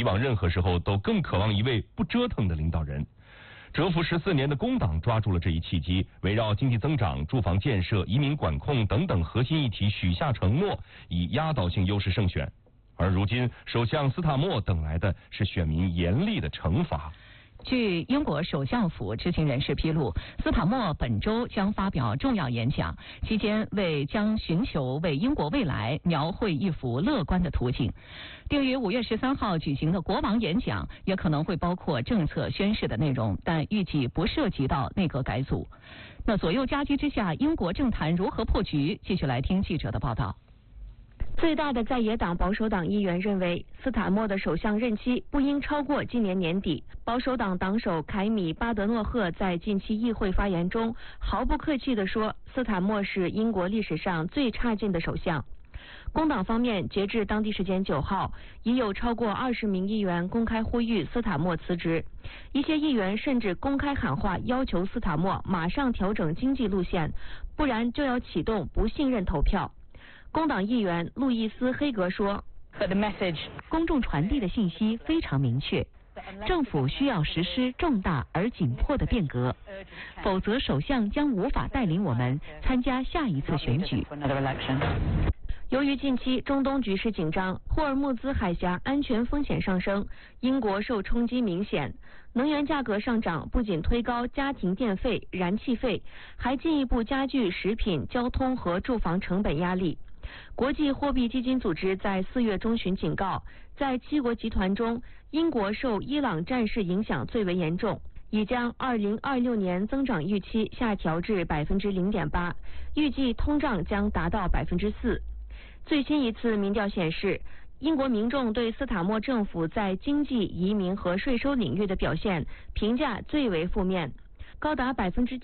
以往任何时候都更渴望一位不折腾的领导人。蛰伏14年的工党抓住了这一契机，围绕经济增长、住房建设、移民管控等等核心议题许下承诺，以压倒性优势胜选。而如今，首相斯塔默等来的是选民严厉的惩罚。 据英国首相府知情人士披露，斯塔默本周将发表重要演讲，期间将寻求为英国未来描绘一幅乐观的图景。定于5月13号举行的国王演讲也可能会包括政策宣示的内容，但预计不涉及到内阁改组。那左右夹击之下，英国政坛如何破局？继续来听记者的报道。 最大的在野党保守党议员认为，斯塔默的首相任期不应超过今年年底。保守党党首凯米·巴德诺赫在近期议会发言中毫不客气地说，斯塔默是英国历史上最差劲的首相。工党方面，截至当地时间9号，已有超过20名议员公开呼吁斯塔默辞职，一些议员甚至公开喊话，要求斯塔默马上调整经济路线，不然就要启动不信任投票。工党议员路易斯·黑格说， 公众传递的信息非常明确，政府需要实施重大而紧迫的变革，否则首相将无法带领我们参加下一次选举。 由于近期中东局势紧张，霍尔木兹海峡安全风险上升，英国受冲击明显。能源价格上涨不仅推高家庭电费、燃气费，还进一步加剧食品、交通和住房成本压力。国际货币基金组织在4月中旬警告，在7国集团中，英国受伊朗战事影响最为严重，已将2026年增长预期下调至0.8%，预计通胀将达到4%。最新一次民调显示，英国民众对斯塔默政府在经济、移民和税收领域的表现评价最为负面，高达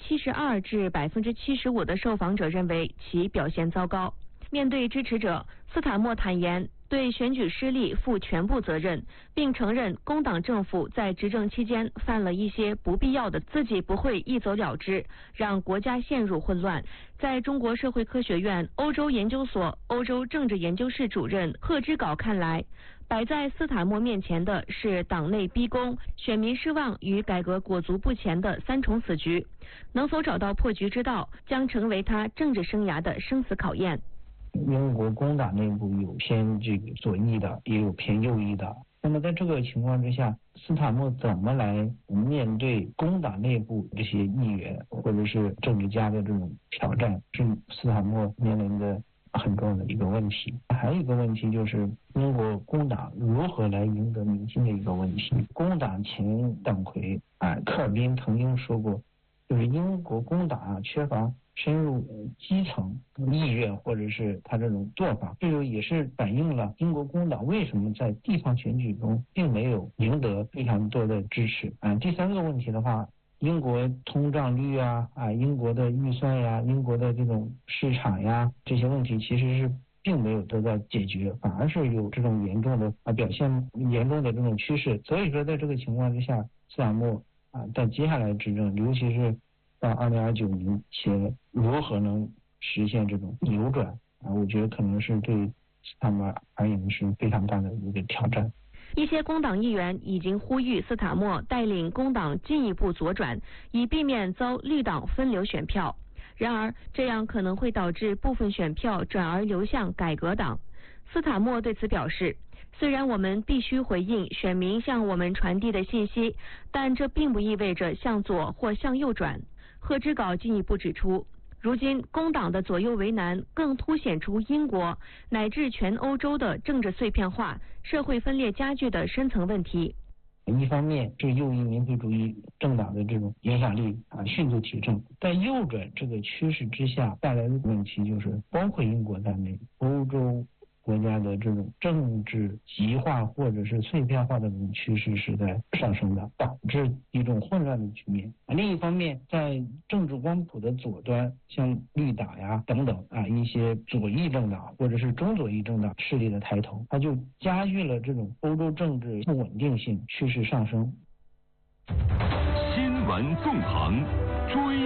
72%至75%的受访者认为其表现糟糕。面对支持者，斯塔默坦言对选举失利负全部责任，并承认工党政府在执政期间犯了一些不必要的，自己不会一走了之，让国家陷入混乱。在中国社会科学院欧洲研究所欧洲政治研究室主任贺之镐看来，摆在斯塔默面前的是党内逼宫、选民失望与改革裹足不前的3重死局，能否找到破局之道，将成为他政治生涯的生死考验。 英国工党内部有偏左翼的，也有偏右翼的。那么在这个情况之下，斯塔默怎么来面对工党内部这些议员或者是政治家的这种挑战，是斯塔默面临的很重要的一个问题。还有一个问题就是英国工党如何来赢得民心的一个问题。工党前党魁科尔宾曾经说过，就是英国工党缺乏深入基层意愿或者是他这种做法，这个也是反映了英国工党为什么在地方选举中并没有赢得非常多的支持。第3个问题的话，英国通胀率英国的预算呀，英国的这种市场呀，这些问题其实是并没有得到解决，反而是有这种严重的表现严重的这种趋势。所以说在这个情况之下，斯塔默在接下来执政，尤其是到2029年前如何能实现这种扭转我觉得可能是对斯塔默而言是非常大的一个挑战。 一些工党议员已经呼吁斯塔默带领工党进一步左转，以避免遭绿党分流选票。然而，这样可能会导致部分选票转而流向改革党。斯塔默对此表示，虽然我们必须回应选民向我们传递的信息，但这并不意味着向左或向右转。贺之镐进一步指出，如今工党的左右为难更凸显出英国乃至全欧洲的政治碎片化、社会分裂加剧的深层问题。 一方面是右翼民族主义政党的这种影响力迅速提升，在右转这个趋势之下带来的问题就是，包括英国在内，欧洲国家的这种政治极化或者是碎片化的这种趋势是在上升的，导致一种混乱的局面。另一方面，在政治光谱的左端，像绿党呀等等一些左翼政党或者是中左翼政党势力的抬头，它就加剧了这种欧洲政治不稳定性趋势上升。 新闻纵横，追